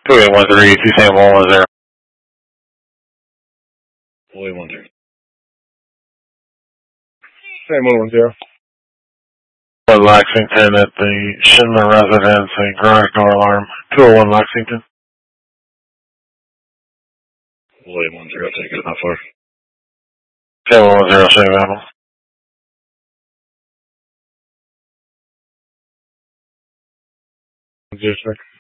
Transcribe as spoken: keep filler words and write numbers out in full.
two eight one three, two Sam one one zero. two eight one three. Sam one one zero. One Lexington at the Schindler residence, a garage door alarm. two oh one Lexington. two eight one zero, take it, how far? Sam one one zero, same level. Zero, sir.